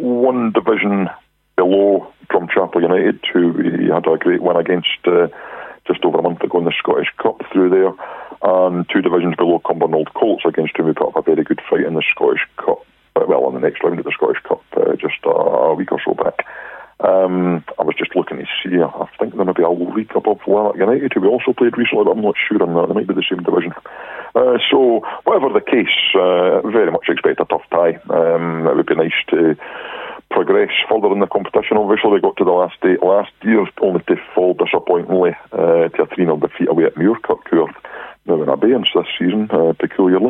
one division below Drumchapel United, who we had a great win against just over a month ago in the Scottish Cup through there, and two divisions below Cumbernauld Colts, against whom we put up a very good fight in the Scottish Cup, well, in the next round of the Scottish Cup, just a week or so back. I was just looking to see, I think there may be a league above Lanark United, who we also played recently, but I'm not sure on that. They might be the same division. So, whatever the case, very much expect a tough tie. It would be nice to progress further in the competition. Obviously, we got to the last 8 last year, only to fall disappointingly to a 3-0 defeat away at Muirkirk, who are now in abeyance this season, peculiarly.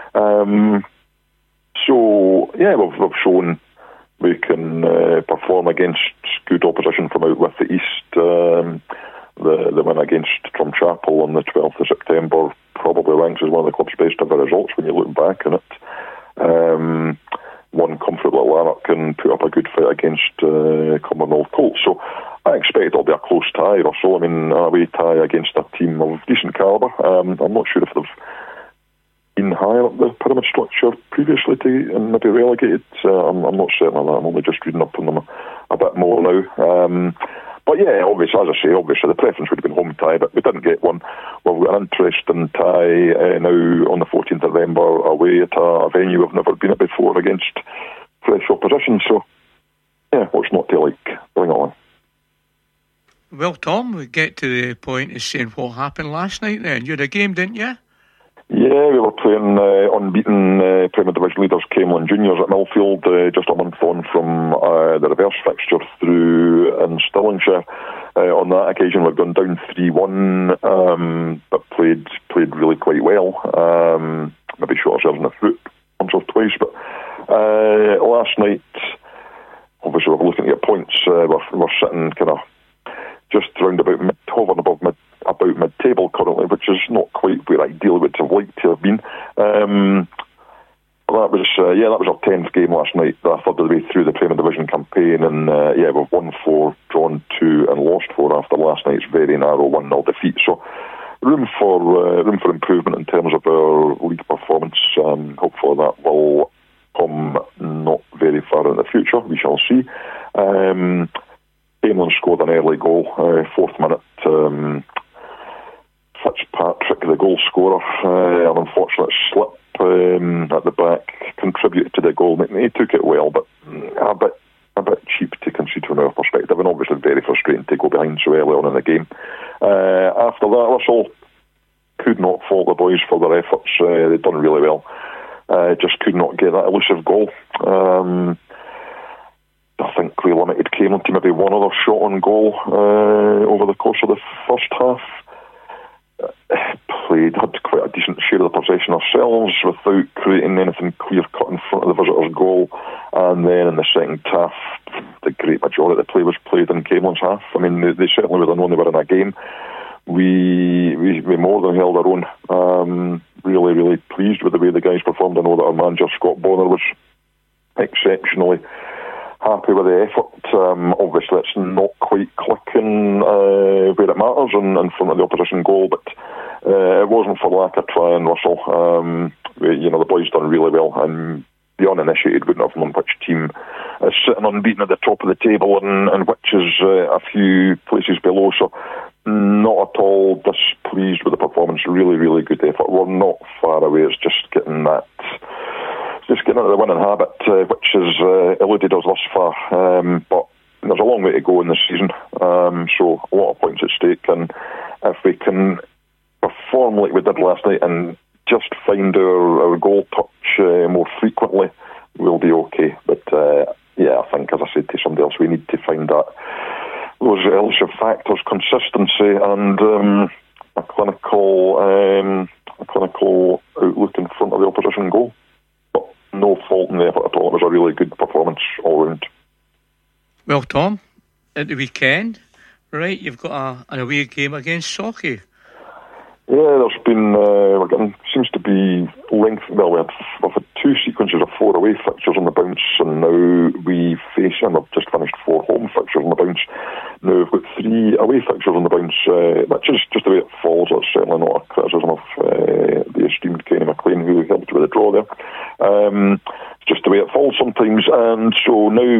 So, yeah, we've shown we can perform against good opposition from out with the East. The win against Drumchapel on the 12th of September probably ranks as one of the club's best ever results when you look back on it. Won comfortably at Lanark and put up a good fight against Cumbernauld Colts. So I expect it'll be a close tie, Russell. I mean, a away tie against a team of decent calibre. I'm not sure if they've been higher up the pyramid structure previously to and maybe relegated. I'm not certain of that. I'm only just reading up on them a bit more now. But yeah, obviously, as I say, the preference would have been home tie, but we didn't get one. Well, we've got an interesting tie now on the 14th of November away at a venue we've never been at before against fresh opposition. So, yeah, what's not to like? Bring it on. Well, Tom, we get to the point of saying what happened last night then. You had a game, didn't you? Yeah, we were playing unbeaten Premier Division leaders Camelon Juniors at Millfield, just a month on from the reverse fixture through in Stirlingshire. On that occasion, we've gone down 3-1, but played really quite well. Maybe shot ourselves in the foot once or twice, but last night, obviously we're looking to get points. We're sitting kind of just round about hovering above mid-table currently, which is not quite where ideally would have liked to have been. That was our 10th game last night, the third of the way through the Premier Division campaign, and we've won 4, drawn 2 and lost 4 after last night's very narrow 1-0 defeat. So room for improvement in terms of our league performance. Hopefully that will come not very far in the future. We shall see. Camelon scored an early goal, 4th minute. Fitzpatrick, the goal scorer, an unfortunate slip at the back contributed to the goal. He took it well, but a bit cheap to concede from our perspective, and obviously very frustrating to go behind so early on in the game. After that, Russell could not fault the boys for their efforts. They'd done really well. Just could not get that elusive goal. I think we limited Camelon to maybe one other shot on goal over the course of the first half. Had quite a decent share of the possession ourselves without creating anything clear-cut in front of the visitors' goal. And then in the second half, the great majority of the play was played in Camelon's half. I mean, they certainly would have known they were in a game. We more than held our own. Really, really pleased with the way the guys performed. I know that our manager, Scott Bonner, was exceptionally happy with the effort. Obviously, it's not quite clicking where it matters in front of the opposition goal, but it wasn't for lack of trying, Russell. The boys done really well, and the uninitiated wouldn't have known which team is sitting unbeaten at the top of the table and which is a few places below. So, not at all displeased with the performance. Really, really good effort. We're not far away. It's just getting that. Just getting into the winning habit, which has eluded us thus far. But there's a long way to go in this season, so a lot of points at stake. And if we can perform like we did last night and just find our goal touch more frequently, we'll be okay. But I think, as I said to somebody else, we need to find those elusive factors, consistency, and a clinical outlook in front of the opposition goal. No fault in the effort at all. It was a really good performance all round. Well, Tom, at the weekend, right, you've got an away game against Sauchie. Yeah, there's been, seems to be length. Well, we've had 2 sequences of 4 away fixtures on the bounce, and now we've just finished 4 home fixtures on the bounce. Now we've got 3 away fixtures on the bounce, which is just the way it falls. It's certainly not a criticism of the esteemed Kenny McLean, who helped with the draw there. It's just the way it falls sometimes, and so now